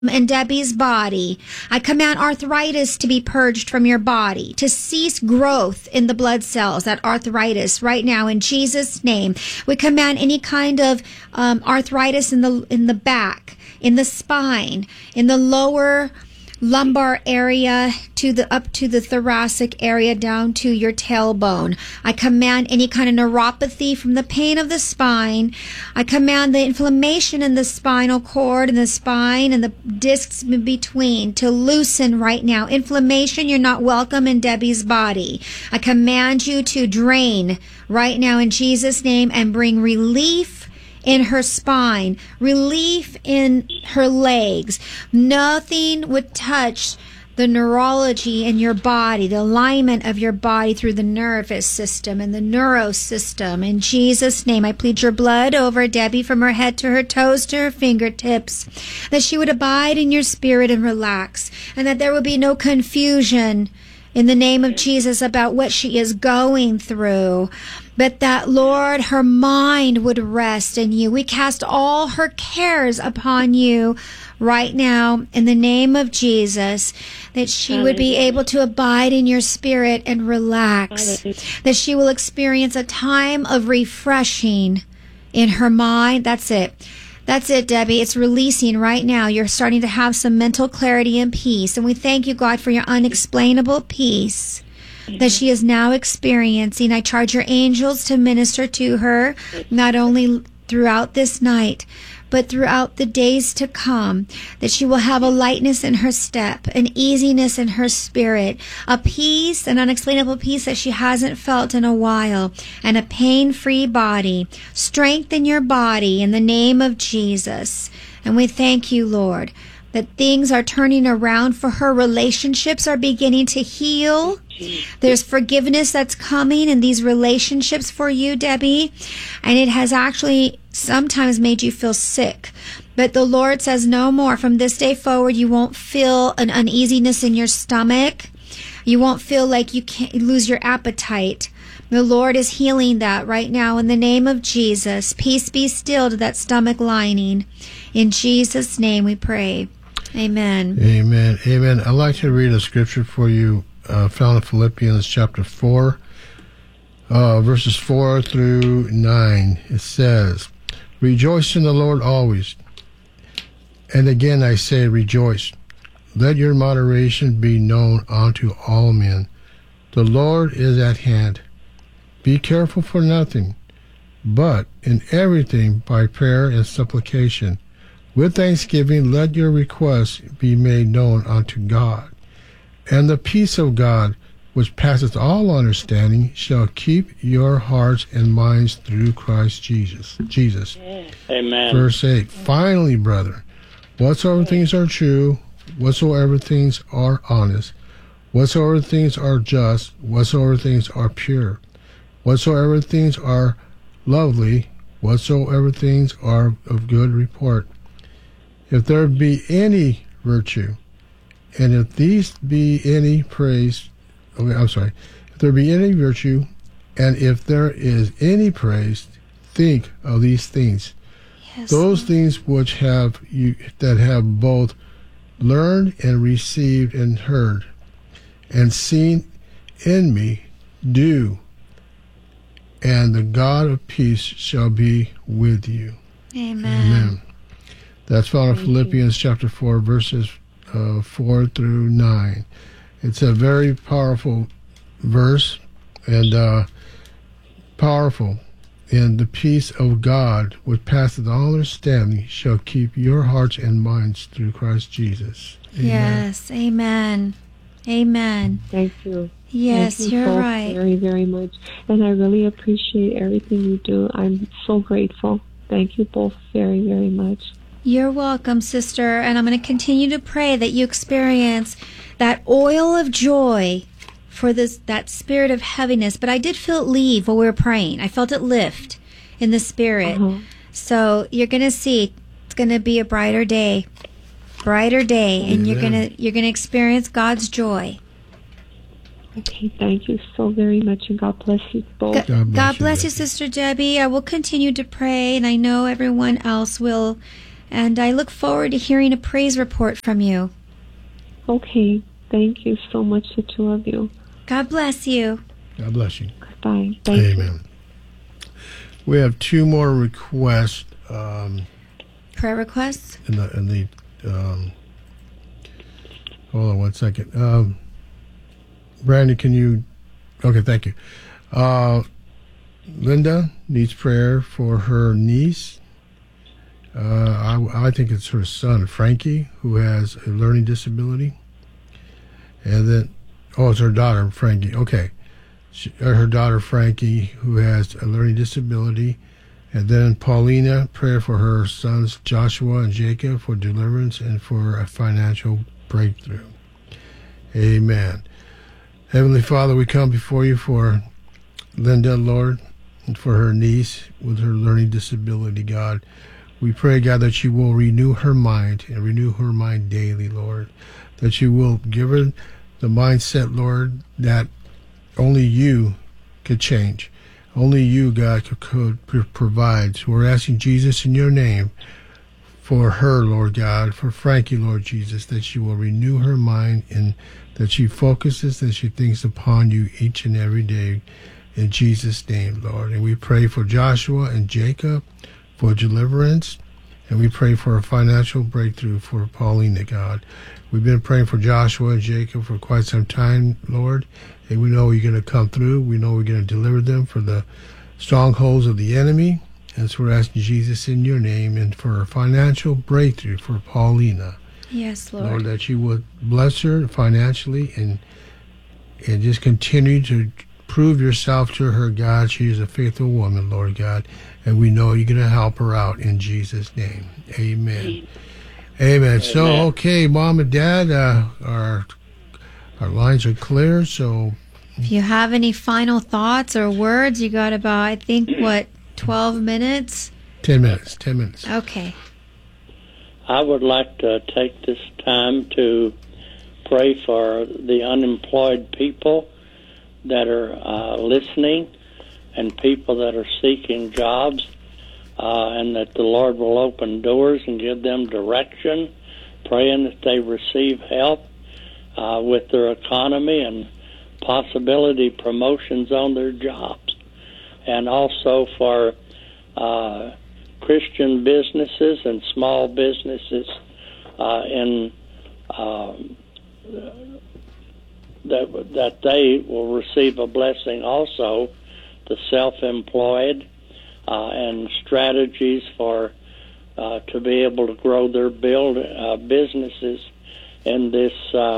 and Debbie's body. I command arthritis to be purged from your body, to cease growth in the blood cells, that arthritis right now in Jesus' name. We command any kind of arthritis in the back, in the spine, in the lower lumbar area up to the thoracic area down to your tailbone. I command any kind of neuropathy from the pain of the spine. I command the inflammation in the spinal cord and the spine and the discs in between to loosen right now. Inflammation, you're not welcome in Debbie's body. I command you to drain right now in Jesus' name and bring relief in her spine, relief in her legs. Nothing would touch the neurology in your body, the alignment of your body through the nervous system and the neuro system. In Jesus' name, I plead your blood over Debbie from her head to her toes to her fingertips, that she would abide in your spirit and relax, and that there would be no confusion in the name of Jesus about what she is going through, but that, Lord, her mind would rest in you. We cast all her cares upon you right now in the name of Jesus, that she would be able to abide in your spirit and relax, that she will experience a time of refreshing in her mind. That's it. That's it, Debbie. It's releasing right now. You're starting to have some mental clarity and peace. And we thank you, God, for your unexplainable peace that she is now experiencing. I charge your angels to minister to her, not only throughout this night, but throughout the days to come, that she will have a lightness in her step, an easiness in her spirit, a peace, an unexplainable peace that she hasn't felt in a while, and a pain-free body. Strengthen your body in the name of Jesus. And we thank you, Lord, that things are turning around for her. Relationships are beginning to heal. There's forgiveness that's coming in these relationships for you, Debbie. And it has actually sometimes made you feel sick. But the Lord says no more. From this day forward, you won't feel an uneasiness in your stomach. You won't feel like you can't lose your appetite. The Lord is healing that right now in the name of Jesus. Peace be still to that stomach lining. In Jesus' name we pray. Amen. Amen. Amen. I'd like to read a scripture for you found in Philippians chapter 4, verses 4 through 9. It says, "Rejoice in the Lord always. And again I say, rejoice. Let your moderation be known unto all men. The Lord is at hand. Be careful for nothing, but in everything by prayer and supplication. With thanksgiving let your requests be made known unto God. And the peace of God, which passeth all understanding, shall keep your hearts and minds through Christ Jesus." Amen. Verse 8, "Finally, brethren, whatsoever things are true, whatsoever things are honest, whatsoever things are just, whatsoever things are pure, whatsoever things are lovely, whatsoever things are of good report, if there be any virtue, and if these be any praise, if there be any virtue, and if there is any praise, think of these things." Yes. Those things which have both learned and received and heard and seen in me, do, and the God of peace shall be with you. Amen. Amen. That's found in Philippians chapter 4, verses 4 through 9. It's a very powerful verse and powerful. "And the peace of God, which passeth all understanding, shall keep your hearts and minds through Christ Jesus." Amen. Yes. Amen. Amen. Thank you. Yes, Thank you you're both right. very, very much. And I really appreciate everything you do. I'm so grateful. Thank you both very, very much. You're welcome, sister. And I'm going to continue to pray that you experience that oil of joy for that spirit of heaviness. But I did feel it leave while we were praying. I felt it lift in the spirit. So you're going to see it's going to be a brighter day, and you're going to experience God's joy. Okay, thank you so very much, and God bless you both. God bless you, Sister Debbie. I will continue to pray, and I know everyone else will And I look forward to hearing a praise report from you. Okay. Thank you so much, the two of you. God bless you. God bless you. Goodbye. Thank you. Amen. We have two more requests. Prayer requests? Hold on 1 second. Brandon, can you? Okay, thank you. Linda needs prayer for her niece. I think it's her son, Frankie, who has a learning disability. And then, it's her daughter, Frankie. Okay. Her daughter, Frankie, who has a learning disability. And then Paulina, prayer for her sons, Joshua and Jacob, for deliverance and for a financial breakthrough. Amen. Heavenly Father, we come before you for Linda, Lord, and for her niece with her learning disability, God. We pray, God, that you will renew her mind and renew her mind daily, Lord. That you will give her the mindset, Lord, that only you could change. Only you, God, could provide. So we're asking Jesus in your name for her, Lord God, for Frankie, Lord Jesus, that you will renew her mind and that she focuses, that she thinks upon you each and every day. In Jesus' name, Lord. And we pray for Joshua and Jacob for deliverance. And we pray for a financial breakthrough for Paulina, God. We've been praying for Joshua and Jacob for quite some time, Lord. And we know you're going to come through. We know we're going to deliver them for the strongholds of the enemy. And so we're asking Jesus in your name and for a financial breakthrough for Paulina. Yes, Lord. Lord, that you would bless her financially and just continue to prove yourself to her, God. She is a faithful woman, Lord God. And we know you're going to help her out in Jesus' name. Amen. Amen. So, okay, Mom and Dad, our lines are clear. So, if you have any final thoughts or words, you got about, I think, 12 minutes? 10 minutes. 10 minutes. Okay. I would like to take this time to pray for the unemployed people that are listening and people that are seeking jobs, and that the Lord will open doors and give them direction, praying that they receive help with their economy and possibility promotions on their jobs, and also for Christian businesses and small businesses that they will receive a blessing also, the self-employed, and strategies for to be able to grow their businesses in this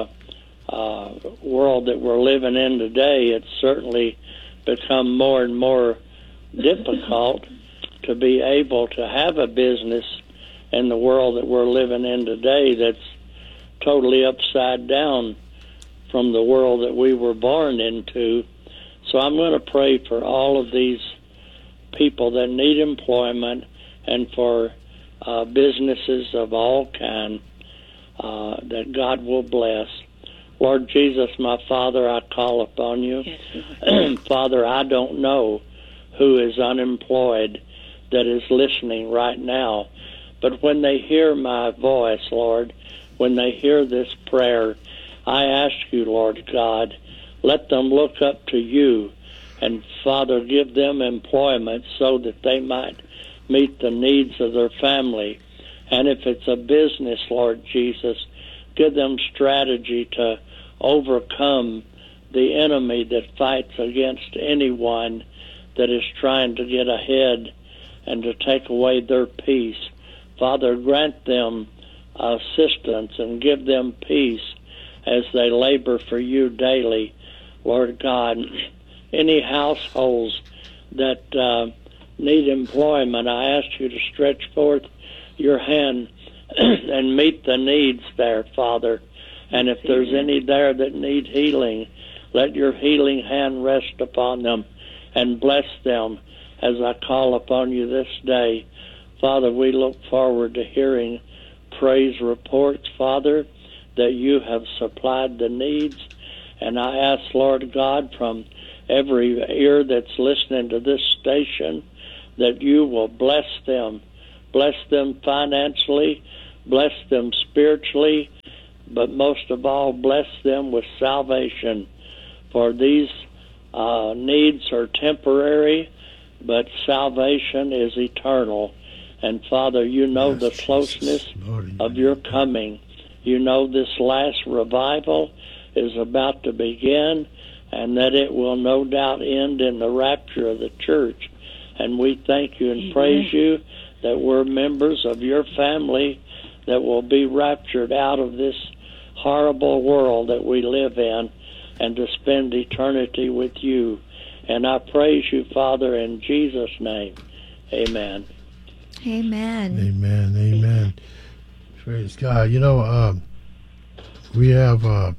world that we're living in today. It's certainly become more and more difficult to be able to have a business in the world that we're living in today that's totally upside down from the world that we were born into. So I'm going to pray for all of these people that need employment and for businesses of all kind that God will bless. Lord Jesus, my Father, I call upon you. Yes, Father, I don't know who is unemployed that is listening right now, but when they hear my voice, Lord, when they hear this prayer, I ask you, Lord God, let them look up to you, and Father, give them employment so that they might meet the needs of their family. And if it's a business, Lord Jesus, give them strategy to overcome the enemy that fights against anyone that is trying to get ahead and to take away their peace. Father, grant them assistance and give them peace as they labor for you daily, Lord God. Any households that need employment, I ask you to stretch forth your hand and meet the needs there, Father. And if there's any there that need healing, let your healing hand rest upon them and bless them as I call upon you this day. Father, we look forward to hearing praise reports, Father, that you have supplied the needs. And I ask, Lord God, from every ear that's listening to this station, that you will bless them bless them financially, bless them spiritually, but most of all, bless them with salvation. For these needs are temporary, but salvation is eternal. And Father, you know the closeness of your coming. You know this last revival is about to begin, and that it will no doubt end in the rapture of the church. And we thank you and praise you that we're members of your family that will be raptured out of this horrible world that we live in and to spend eternity with you. And I praise you, Father, in Jesus' name. Amen. Amen. Amen. Amen. Praise God. You know, we have a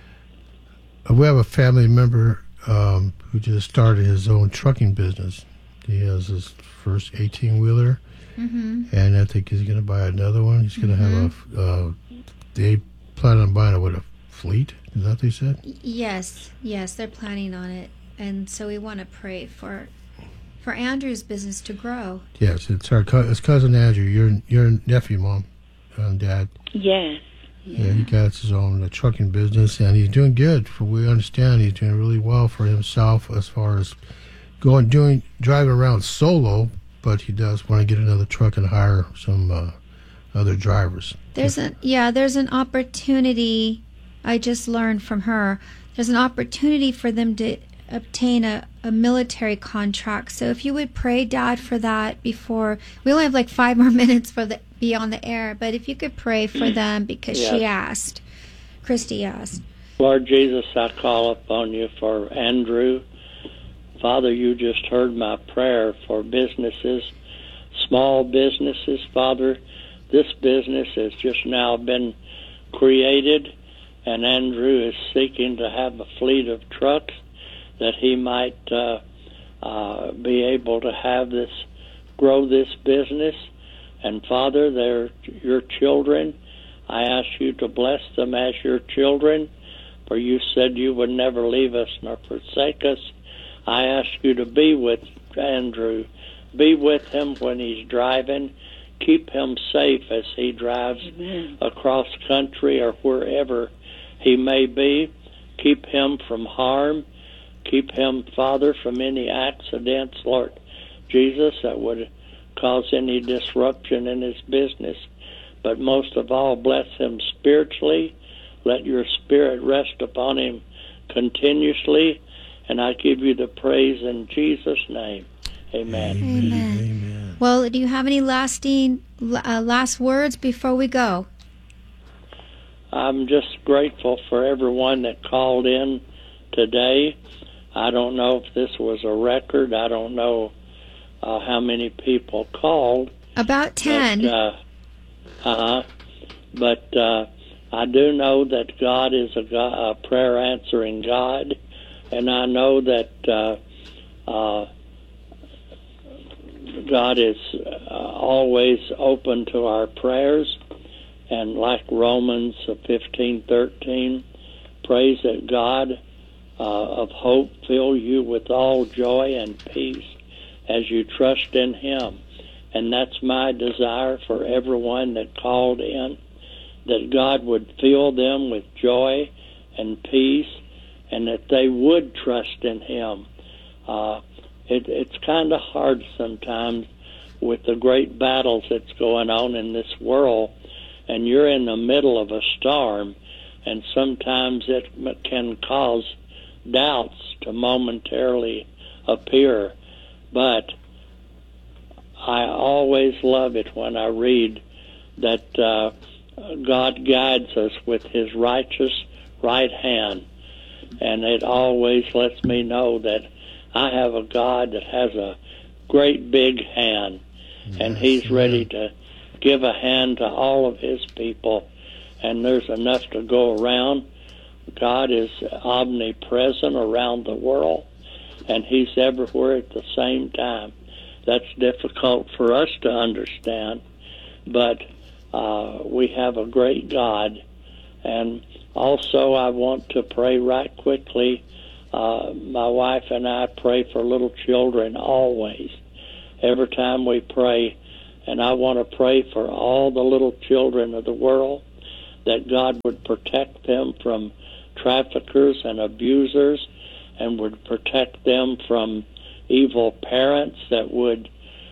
family member who just started his own trucking business. He has his first 18-wheeler, and I think he's going to buy another one. He's going to have they plan on buying a fleet? Is that what they said? Yes, they're planning on it. And so we want to pray for Andrew's business to grow. Yes, it's cousin Andrew, your nephew, Mom and Dad. Yes. Yeah, he got his own trucking business, and he's doing good. For we understand, he's doing really well for himself as far as driving around solo. But he does want to get another truck and hire some other drivers. There's an opportunity. I just learned from her. There's an opportunity for them to obtain a military contract. So if you would pray, Dad, for that before we only have like 5 more minutes for the be on the air, but if you could pray for them because Christy asked. Lord Jesus, I call upon you for Andrew. Father, you just heard my prayer for businesses, small businesses, Father. This business has just now been created, and Andrew is seeking to have a fleet of trucks that he might be able to grow this business. And Father, they're your children. I ask you to bless them as your children, for you said you would never leave us nor forsake us. I ask you to be with Andrew. Be with him when he's driving. Keep him safe as he drives across country or wherever he may be. Keep him from harm. Keep him, Father, from any accidents, Lord Jesus, that would cause any disruption in his business. But most of all, bless him spiritually. Let your spirit rest upon him continuously. And I give you the praise in Jesus' name. Amen. Amen. Amen. Well, do you have any last words before we go? I'm just grateful for everyone that called in today. I don't know if this was a record. I don't know how many people called. About 10. But I do know that God is a prayer-answering God, and I know that God is always open to our prayers. And like Romans 15:13, prays that God of hope fill you with all joy and peace as you trust in Him. And that's my desire for everyone that called in, that God would fill them with joy and peace, and that they would trust in Him. It's kind of hard sometimes with the great battles that's going on in this world, and you're in the middle of a storm, and sometimes it can cause doubts to momentarily appear. But I always love it when I read that God guides us with His righteous right hand, and it always lets me know that I have a God that has a great big hand, and He's ready to give a hand to all of His people, and there's enough to go around. God is omnipresent around the world, and He's everywhere at the same time. That's difficult for us to understand, but we have a great God. And also I want to pray right quickly. My wife and I pray for little children always. Every time we pray, And I want to pray for all the little children of the world, that God would protect them from traffickers and abusers, and would protect them from evil parents that would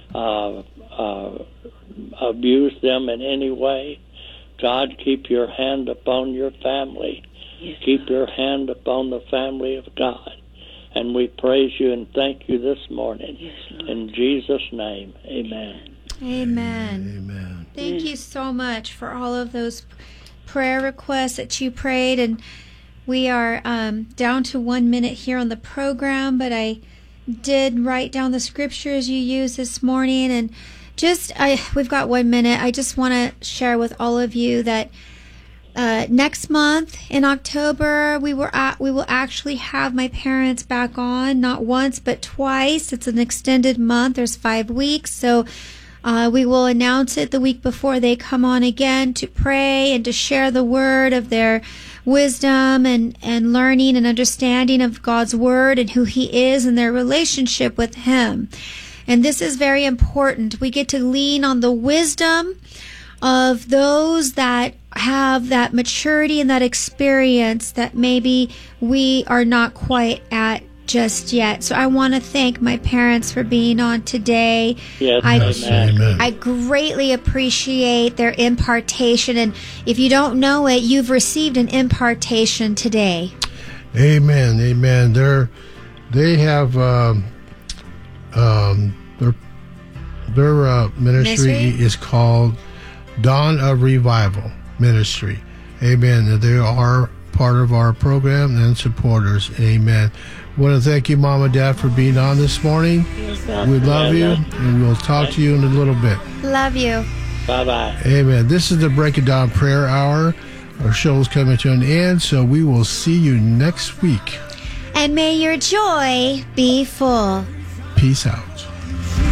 abuse them in any way. God, keep your hand upon your family. Yes, keep your hand upon the family of God. And we praise you and thank you this morning. Yes, Lord. In Jesus' name, amen. Amen. Amen. Thank you so much for all of those prayer requests that you prayed. And we are down to 1 minute here on the program, but I did write down the scriptures you used this morning. And we've got 1 minute. I just want to share with all of you that next month in October, we will actually have my parents back on, not once, but twice. It's an extended month. There's 5 weeks. So we will announce it the week before they come on again to pray and to share the word of their wisdom and learning and understanding of God's word and who he is and their relationship with him. And this is very important. We get to lean on the wisdom of those that have that maturity and that experience that maybe we are not quite at just yet. So I want to thank my parents for being on today. Yes, amen. I greatly appreciate their impartation. And if you don't know it, you've received an impartation today. Amen. Amen. They have their ministry is called Dawn of Revival Ministry. Amen. They are part of our program and supporters. Amen. I want to thank you, Mom and Dad, for being on this morning. We love you, and we'll talk to you in a little bit. Love you. Bye-bye. Amen. This is the Break It Down Prayer Hour. Our show is coming to an end, so we will see you next week. And may your joy be full. Peace out.